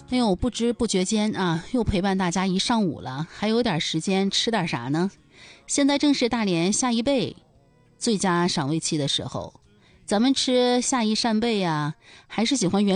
哎呦，不知不觉间啊，又陪伴大家一上午了，还有点时间吃点啥呢？现在正是大连夏邑贝最佳赏味期的时候，咱们吃夏邑扇贝呀，还是喜欢原